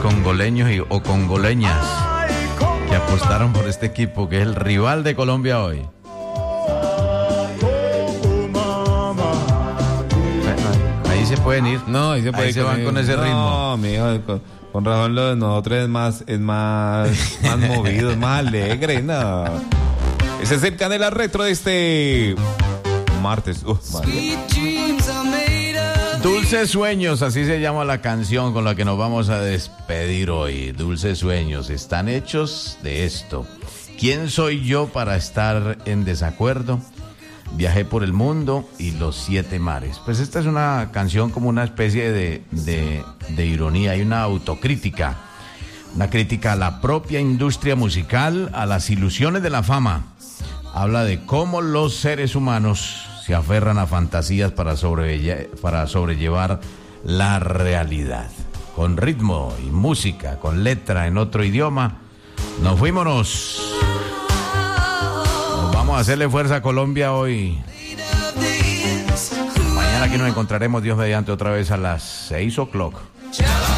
congoleños o congoleñas que apostaron por este equipo, que es el rival de Colombia hoy. Ahí se pueden ir. No, ahí se van con ese ritmo. No, mijo, con razón lo de nosotros es más movido, es más alegre, no. Ese es el Canela Retro de este martes. Dulces Sueños, así se llama la canción con la que nos vamos a despedir hoy. Dulces Sueños, están hechos de esto. ¿Quién soy yo para estar en desacuerdo? Viajé por el mundo y los 7 mares. Pues esta es una canción como una especie de ironía y una autocrítica. Una crítica a la propia industria musical, a las ilusiones de la fama. Habla de cómo los seres humanos se aferran a fantasías para sobrellevar la realidad. Con ritmo y música, con letra en otro idioma, nos fuímonos. Nos vamos a hacerle fuerza a Colombia hoy. Mañana aquí nos encontraremos, Dios mediante, otra vez a las 6:00.